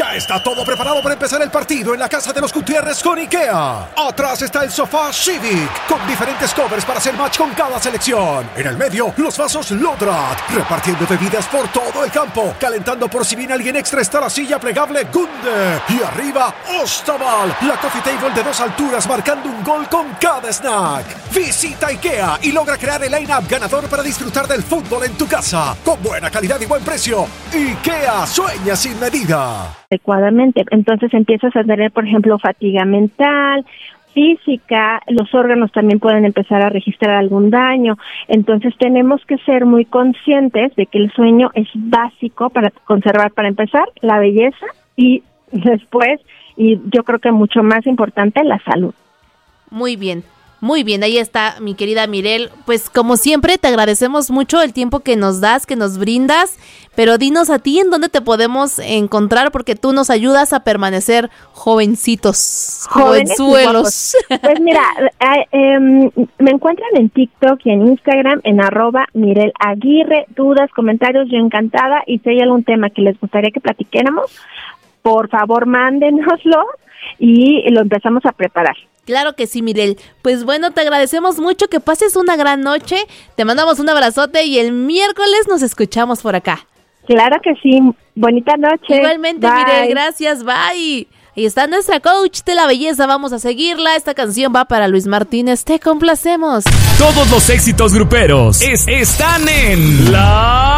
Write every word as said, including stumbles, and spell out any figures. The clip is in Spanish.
Ya está todo preparado para empezar el partido en la casa de los Gutiérrez con IKEA. Atrás está el sofá Civic, con diferentes covers para hacer match con cada selección. En el medio, los vasos Lodrat, repartiendo bebidas por todo el campo. Calentando por si viene alguien extra está la silla plegable Gunde. Y arriba, Ostaval, la coffee table de dos alturas marcando un gol con cada snack. Visita IKEA y logra crear el line-up ganador para disfrutar del fútbol en tu casa. Con buena calidad y buen precio. IKEA, sueña sin medida. Adecuadamente, entonces empiezas a tener, por ejemplo, fatiga mental, física, los órganos también pueden empezar a registrar algún daño, entonces tenemos que ser muy conscientes de que el sueño es básico para conservar, para empezar, la belleza y después, y yo creo que mucho más importante, la salud. Muy bien. Muy bien, ahí está mi querida Mirel. Pues como siempre te agradecemos mucho el tiempo que nos das, que nos brindas, pero dinos a ti en dónde te podemos encontrar porque tú nos ayudas a permanecer jovencitos, Jóvenes jovenzuelos. Pues mira, eh, eh, me encuentran en TikTok y en Instagram en arroba Mirel Aguirre, dudas, comentarios, yo encantada, y si hay algún tema que les gustaría que platiquáramos, por favor mándenoslo y lo empezamos a preparar. Claro que sí, Mirel. Pues bueno, te agradecemos mucho, que pases una gran noche, te mandamos un abrazote y el miércoles nos escuchamos por acá. Claro que sí, bonita noche. Igualmente, bye. Mirel, gracias, bye. Ahí está nuestra coach de la belleza, vamos a seguirla. Esta canción va para Luis Martínez, te complacemos. Todos los éxitos gruperos es, están en La